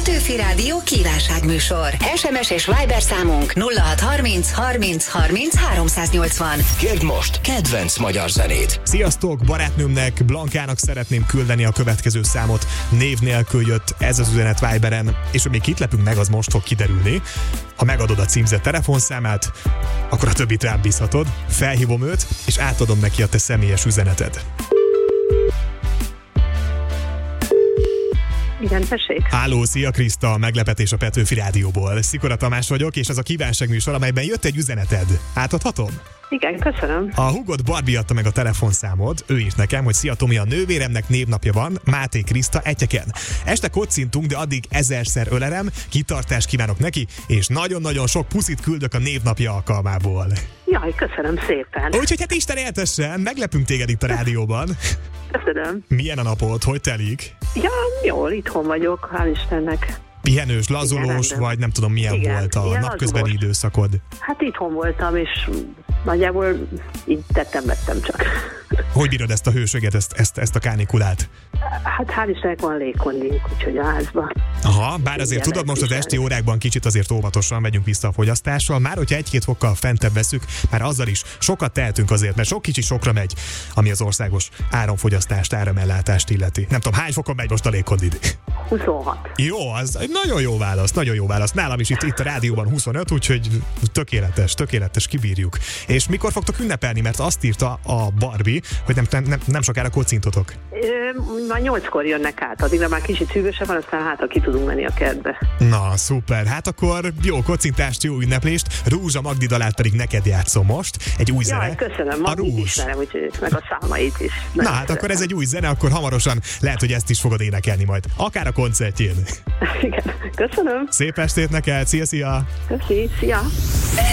Petőfi Rádió kívánságműsor. SMS és Viber számunk 0630 30 30 380. Kérd most kedvenc magyar zenét. Sziasztok, barátnőmnek, Blankának szeretném küldeni a következő számot. Név nélkül jött ez az üzenet Viberen, és hogy még kit lepünk meg, az most fog kiderülni. Ha megadod a címzett telefonszámát, akkor a többit rám bízhatod. Felhívom őt, és átadom neki a te személyes üzeneted. Igen, tessék. Háló, szia Kriszta, meglepetés a Petőfi Rádióból. Szikora Tamás vagyok, és ez a kívánságműsor, amelyben jött egy üzeneted. Átadhatom? Igen, köszönöm. A húgod Barbie adta meg a telefonszámod, ő írt nekem, hogy szia Tomi, a nővéremnek névnapja van, Máté Kriszta Egyeken. Este kocintunk, de addig 1000-szer ölelem, kitartást kívánok neki, és nagyon-nagyon sok puszit küldök a névnapja alkalmából. Jaj, köszönöm szépen. Úgyhogy hát Isten éltessen, meglepünk téged itt a rádióban. Köszönöm. Milyen a napod, hogy telik? Ja, jól, itthon vagyok, hál' Istennek. Pihenős, lazulós, Igen, vagy nem tudom milyen volt a napközbeni időszakod? Hát itthon voltam, és nagyjából így tettem csak. Hogy bírod ezt a hősöget, ezt a kánikulát? Hát hál' Istennek van légkondink, úgyhogy a házban. Aha, bár azért tudod, most az esti órákban kicsit azért óvatosan megyünk vissza a fogyasztással. Már hogyha 1-2 fokkal fentebb veszük, már azzal is sokat tehetünk azért, mert sok kicsi sokra megy, ami az országos áramfogyasztást, áramellátást illeti. Nem tudom, hány fokon megy most a légkondid? 26. Jó, az nagyon jó válasz, nagyon jó válasz. Nálam is itt a rádióban 25, úgyhogy tökéletes, kibírjuk. És mikor fogtok ünnepelni, mert azt írta a Barbie, hogy nem sokára kocintotok. Már 8-kor jönnek át, addigra már kicsit hűvösebb van, aztán hát ki tudunk menni a kertbe. Na, szuper. Hát akkor jó kocintást, jó ünneplést. Rúzsa Magdi dalát pedig neked játszom most. Egy új zene. Jaj, köszönöm, Magdit ismerem, úgyhogy meg a számait is. Na hát akkor ez egy új zene, akkor hamarosan lehet, hogy ezt is fogod énekelni majd. Akár a koncertjén. Igen, köszönöm. Szép estét neked, szia! Köszi, szia!